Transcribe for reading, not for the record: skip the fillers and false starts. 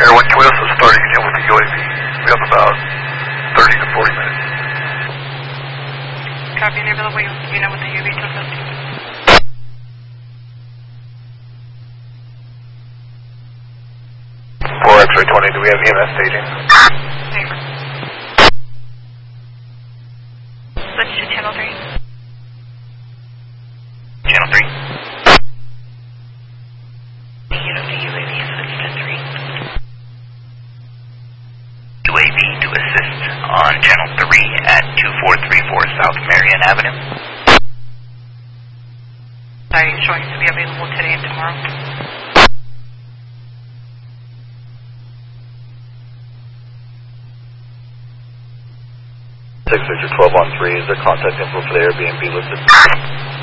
Air 1 Twist is starting again with the UAV. We have about 30 to 40 minutes. Copy, and available unit with the UAV to assist. 4 X-ray 20, do we have EMS staging? Thanks. Switch to channel 3. Channel 3. Unit to UAV, switch to 3. UAV to assist on channel 3 at 2434 South Marion Avenue. Site showing to be available today and tomorrow. Sector 12 on 3, is there contact info for the Airbnb listed?